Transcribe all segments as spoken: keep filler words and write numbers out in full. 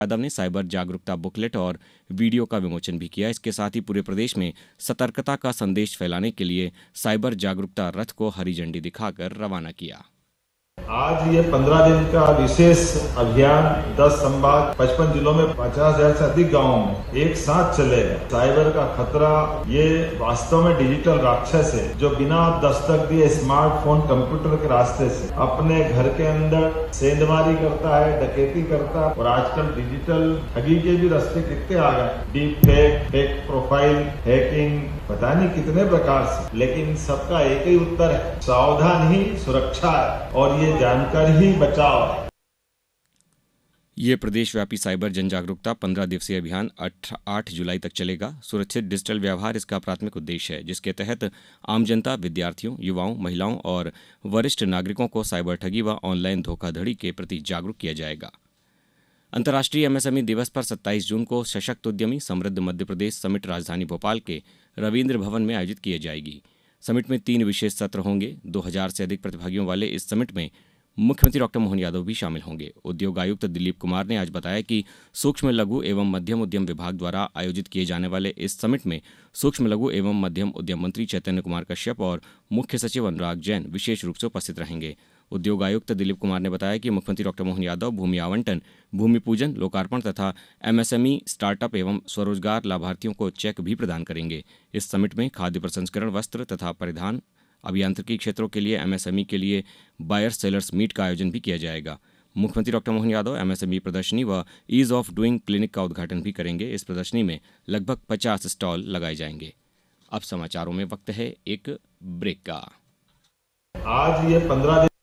यादव ने साइबर जागरूकता बुकलेट और वीडियो का विमोचन भी किया। इसके साथ ही पूरे प्रदेश में सतर्कता का संदेश फैलाने के लिए साइबर जागरूकता रथ को हरी झंडी दिखाकर रवाना किया। आज ये पंद्रह दिन का विशेष अभियान दस संभाग पचपन जिलों में पचास हजार से अधिक गांवों में एक साथ चलेगा। साइबर का खतरा ये वास्तव में डिजिटल राक्षस है जो बिना दस्तक दिए स्मार्टफोन कंप्यूटर के रास्ते से अपने घर के अंदर सेंधमारी करता है, डकैती करता है। और आजकल डिजिटल ठगी के भी रास्ते कितने आ गए, deep fake, fake profile, hacking, पता नहीं कितने प्रकार से। लेकिन सबका एक ही उत्तर है, सावधान ही सुरक्षा है और ये जानकर ही बचाव है। ये प्रदेशव्यापी साइबर जन जागरूकता पंद्रह दिवसीय अभियान आठ जुलाई तक चलेगा। सुरक्षित डिजिटल व्यवहार इसका प्राथमिक उद्देश्य है, जिसके तहत आम जनता, विद्यार्थियों, युवाओं, महिलाओं और वरिष्ठ नागरिकों को साइबर ठगी व ऑनलाइन धोखाधड़ी के प्रति जागरूक किया जाएगा। अंतर्राष्ट्रीय एमएसएमई दिवस पर सत्ताईस जून को सशक्त उद्यमी समृद्ध मध्य प्रदेश समिट राजधानी भोपाल के रविंद्र भवन में आयोजित किए जाएगी। समिट में तीन विशेष सत्र होंगे। दो हजार से अधिक प्रतिभागियों वाले इस समिट में मुख्यमंत्री डॉक्टर मोहन यादव भी शामिल होंगे। उद्योग आयुक्त दिलीप कुमार ने आज बताया कि सूक्ष्म लघु एवं मध्यम उद्यम विभाग द्वारा आयोजित किए जाने वाले इस समिट में सूक्ष्म लघु एवं मध्यम उद्यम मंत्री चैतन्य कुमार कश्यप और मुख्य सचिव अनुराग जैन विशेष रूप से उपस्थित रहेंगे। उद्योग आयुक्त दिलीप कुमार ने बताया कि मुख्यमंत्री डॉक्टर मोहन यादव भूमि आवंटन, भूमि पूजन, लोकार्पण तथा एमएसएमई, स्टार्टअप एवं स्वरोजगार लाभार्थियों को चेक भी प्रदान करेंगे। इस समिट में खाद्य प्रसंस्करण, वस्त्र तथा परिधान, अभियांत्रिकी क्षेत्रों के लिए एमएसएमई के लिए बायर सेलर्स मीट का आयोजन भी किया जाएगा। मुख्यमंत्री डॉक्टर मोहन यादव एमएसएमई प्रदर्शनी व ईज ऑफ डूइंग क्लिनिक का उद्घाटन भी करेंगे। इस प्रदर्शनी में लगभग पचास स्टॉल लगाए जाएंगे। अब समाचारों में वक्त है एक ब्रेक का। आज ये पंद्रह दिन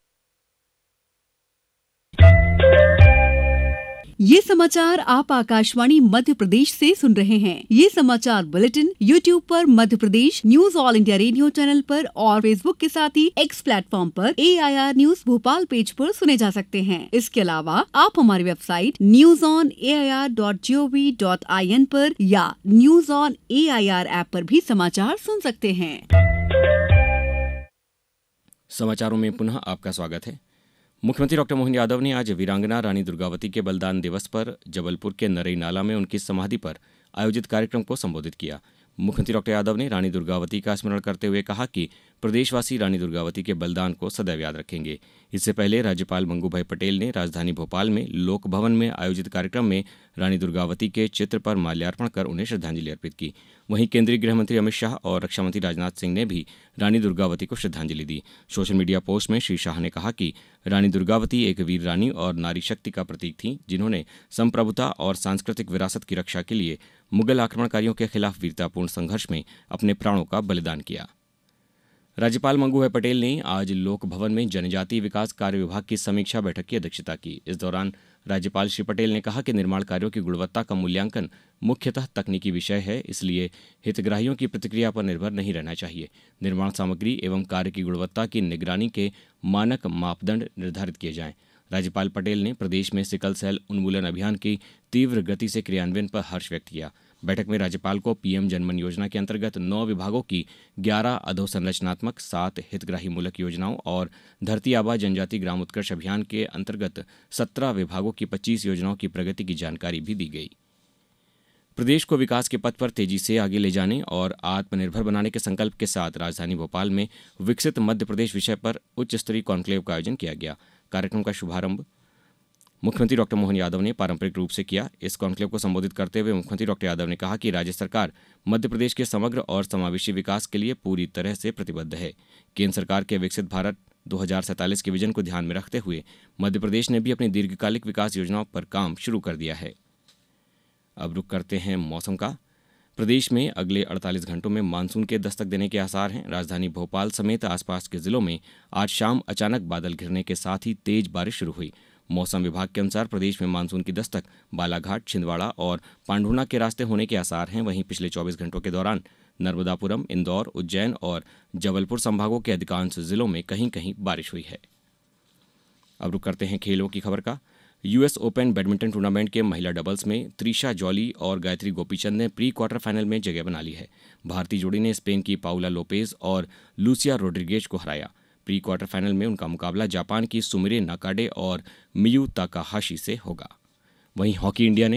ये समाचार आप आकाशवाणी मध्य प्रदेश से सुन रहे हैं। ये समाचार बुलेटिन यूट्यूब पर Madhya Pradesh news all India radio channel पर और फेसबुक के साथ ही एक्स प्लेटफॉर्म पर एआईआर न्यूज भोपाल पेज पर सुने जा सकते हैं। इसके अलावा आप हमारी website news on AIR dot gov dot IN पर या न्यूज ऑन एआईआर ऐप पर भी समाचार सुन सकते हैं। समाचारों में पुनः आपका स्वागत है। मुख्यमंत्री डॉक्टर मोहन यादव ने आज वीरांगना रानी दुर्गावती के बलिदान दिवस पर जबलपुर के नरई नाला में उनकी समाधि पर आयोजित कार्यक्रम को संबोधित किया। मुख्यमंत्री डॉक्टर यादव ने रानी दुर्गावती का स्मरण करते हुए कहा कि प्रदेशवासी रानी दुर्गावती के बलिदान को सदैव याद रखेंगे। इससे पहले राज्यपाल मंगू भाई पटेल ने राजधानी भोपाल में लोक भवन में आयोजित कार्यक्रम में रानी दुर्गावती के चित्र पर माल्यार्पण कर उन्हें श्रद्धांजलि अर्पित की। वहीं केंद्रीय गृह मंत्री अमित शाह और रक्षा मंत्री राजनाथ सिंह ने भी रानी दुर्गावती को श्रद्धांजलि दी। सोशल मीडिया पोस्ट में श्री शाह ने कहा कि रानी दुर्गावती एक वीर रानी और नारी शक्ति का प्रतीक थीं, जिन्होंने संप्रभुता और सांस्कृतिक विरासत की रक्षा के लिए मुगल आक्रमणकारियों के खिलाफ वीरतापूर्ण संघर्ष में अपने प्राणों का बलिदान किया। राज्यपाल मंगू भाई पटेल ने आज लोक भवन में जनजातीय विकास कार्य विभाग की समीक्षा बैठक की अध्यक्षता की। इस दौरान राज्यपाल श्री पटेल ने कहा कि निर्माण कार्यों की गुणवत्ता का मूल्यांकन मुख्यतः तकनीकी विषय है, इसलिए हितग्राहियों की प्रतिक्रिया पर निर्भर नहीं रहना चाहिए। निर्माण सामग्री एवं कार्य की गुणवत्ता की निगरानी के मानक मापदंड निर्धारित किए जाएं। राज्यपाल पटेल ने प्रदेश में सिकल सेल उन्मूलन अभियान की तीव्र गति से क्रियान्वयन पर हर्ष व्यक्त किया। बैठक में राज्यपाल को पीएम जनमन योजना के अंतर्गत नौ विभागों की ग्यारह अधोसंरचनात्मक, सात हितग्राही मूलक योजनाओं और धरती आबा जनजाति ग्राम उत्कर्ष अभियान के अंतर्गत सत्रह विभागों की पच्चीस योजनाओं की प्रगति की जानकारी भी दी गई। प्रदेश को विकास के पथ पर तेजी से आगे ले जाने और आत्मनिर्भर बनाने के संकल्प के साथ राजधानी भोपाल में विकसित मध्य प्रदेश विषय पर उच्च स्तरीय कॉन्क्लेव का आयोजन किया गया। कार्यक्रम का शुभारंभ मुख्यमंत्री डॉक्टर मोहन यादव ने पारंपरिक रूप से किया। इस कॉन्क्लेव को संबोधित करते हुए मुख्यमंत्री डॉक्टर यादव ने कहा कि राज्य सरकार मध्य प्रदेश के समग्र और समावेशी विकास के लिए पूरी तरह से प्रतिबद्ध है। केंद्र सरकार के विकसित भारत दो हज़ार सैंतालीस के विजन को ध्यान में रखते हुए मध्य प्रदेश ने भी अपनी दीर्घकालिक विकास योजनाओं पर काम शुरू कर दिया है। अब रुक करते हैं मौसम का। प्रदेश में अगले अड़तालीस घंटों में मानसून के दस्तक देने के आसार हैं। राजधानी भोपाल समेत आसपास के जिलों में आज शाम अचानक बादल घिरने के साथ ही तेज बारिश शुरू हुई। मौसम विभाग के अनुसार प्रदेश में मानसून की दस्तक बालाघाट, छिंदवाड़ा और पांढुर्णा के रास्ते होने के आसार हैं। वहीं पिछले चौबीस घंटों के दौरान नर्मदापुरम, इंदौर, उज्जैन और जबलपुर संभागों के अधिकांश जिलों में कहीं कहीं बारिश हुई है। अब रुक करते हैं खेलों की खबर का। यूएस ओपन बैडमिंटन टूर्नामेंट के महिला डबल्स में त्रिशा जॉली और गायत्री गोपीचंद ने प्री क्वार्टर फाइनल में जगह बना ली है। भारतीय जोड़ी ने स्पेन की पाउला लोपेज और लूसिया रोड्रिगेज को हराया। प्री क्वार्टर फाइनल में उनका मुकाबला जापान की सुमिरे नाकाडे और मियू ताकाहाशी से होगा। वहीं हॉकी इंडिया ने